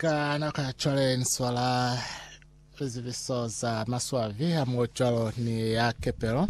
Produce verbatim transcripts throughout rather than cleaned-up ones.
Kana kachole nswala ziviso za maswavi amochalo ni ya kepero.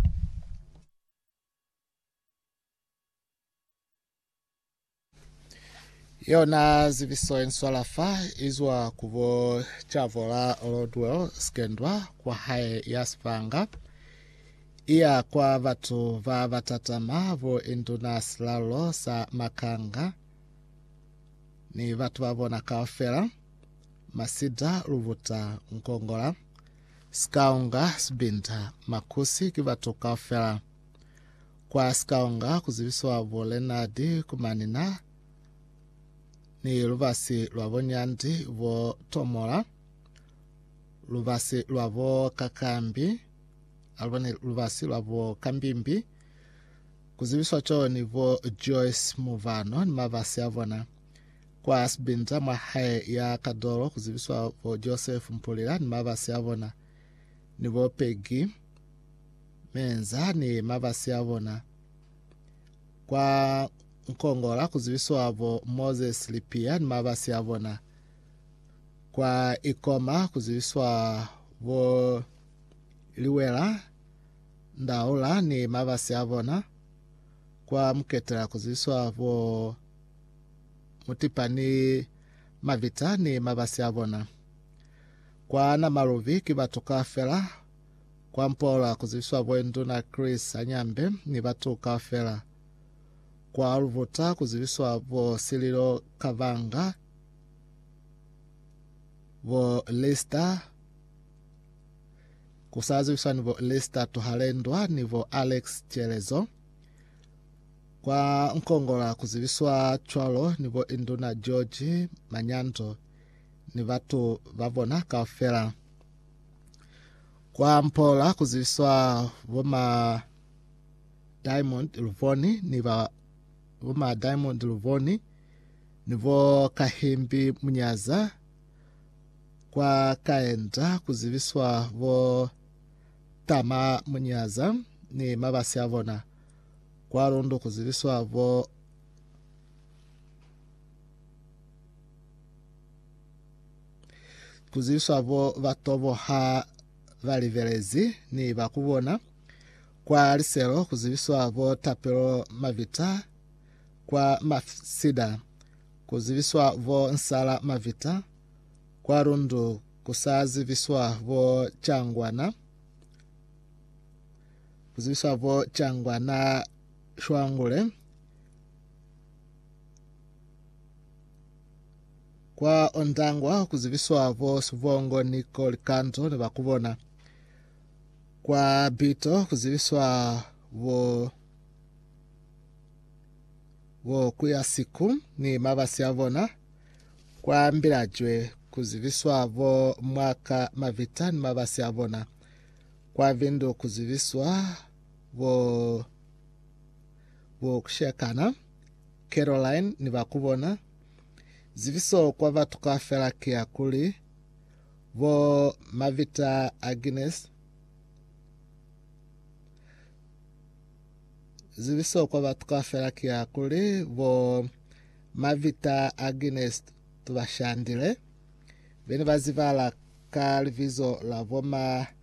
Yona ziviso nswala fa izwa kuvo chavola olodwell skendwa kwa hae yaspanga. Ia kwa vatu va vatatama vo indunas lalo sa makanga. Ni vatu vavona kaofela. Masida ruvuta nkongola. Skaunga sbinta makusi kivatu kaofela. Kwa skaunga kuziviswa vo Lenadi kumanina. Ni luvasi lwavo nyandi vo tomola. Luvasi lwavo kakambi. Albani luvasi lwavo kambimbi. Kuziviswa cho ni vo Joyce Muvano ni mavasi avona. Kwa asbinta mahae ya kadoro kuziviswa vo Joseph Mpulila ni mavasi avona. Ni vo Peggy Menza ni mavasi avona. Kwa nkongola kuziviswa vo Moses Lipia ni mavasi avona. Kwa ikoma kuziviswa vo Liwela Ndaula ni mavasi avona. Kwa mketela kuziviswa vo Mutipani Mavita ni mavasi avona. Kwa na maruvi kibatu kafela. Kwa mpola kuziviswa vo Nduna Chris Anyambe ni batu kafela. Kwa ruvuta kuziviswa vo Sililo Kavanga vo Lista. Kusaziviswa ni vo Lista Tuhalendwa ni vo Alex Chelezo. Kwa nkongola kuziviswa chwalo ni vo Induna George Manyanto ni vatu vavona kaofela. Kwa mpola kuziviswa voma Diamond Luvoni ni va voma Diamond Luvoni ni vo Kahimbi Munyaza. Kwa kaenda kuziviswa vo Tama Munyaza ni mavasi avona. Kwa rondo kuziviswa vo kuziviswa vo Vatovo ha Valivelezi ni vakuvona. Kwa Liselo kuziviswa vo Tapelo Mavita. Kwa Mafsida kuziviswa vo Nsala Mavita. Kwa rondo kusaziviswa vo Changwana kuziviswa vo Changwana Shwangule. Kwa Ondangwa kuziviswa vo Suvongo Nicole Kanto ni vakuvona. Kwa Bito kuziviswa vo vo Kuyasiku ni mavasi avona. Kwa Mbilajwe kuziviswa vo Mwaka Mavita ni mavasi avona. Kwa Vindo kuziviswa vo vo Kushekana Caroline ni vakuvona. Ziviso kwa vatu kafela kia kuli vo Mavita Agnes. Ziviso kwa vatu kafela kia kuli vo Mavita Agnes tuvashandile. Veni vazivala kalivizo la voma